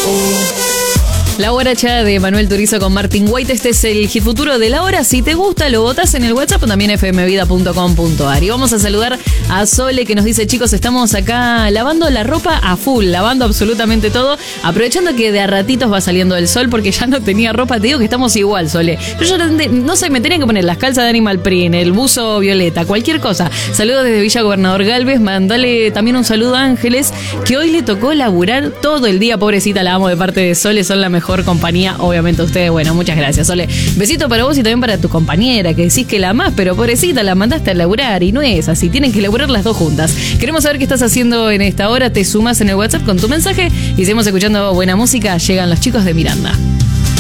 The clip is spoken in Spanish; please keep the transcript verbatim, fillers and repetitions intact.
La guaracha de Manuel Turizo con Martín White. Este es el hit futuro de la hora. Si te gusta, lo votás en el WhatsApp o también f m vida punto com punto a r. Y vamos a saludar a Sole, que nos dice: chicos, estamos acá lavando la ropa a full, lavando absolutamente todo, aprovechando que de a ratitos va saliendo el sol, porque ya no tenía ropa. Te digo que estamos igual, Sole. Yo ya no sé, me tenía que poner las calzas de Animal Print, el buzo violeta, cualquier cosa. Saludos desde Villa Gobernador Galvez. Mandale también un saludo a Ángeles, que hoy le tocó laburar todo el día. Pobrecita, la amo de parte de Sole. Son la mejor compañía, obviamente ustedes. Bueno, muchas gracias, Sole. Besito para vos y también para tu compañera, que decís que la amás, pero pobrecita, la mandaste a laburar y no es así. Tienen que laburar las dos juntas. Queremos saber qué estás haciendo en esta hora. Te sumás en el WhatsApp con tu mensaje y seguimos escuchando buena música. Llegan los chicos de Miranda.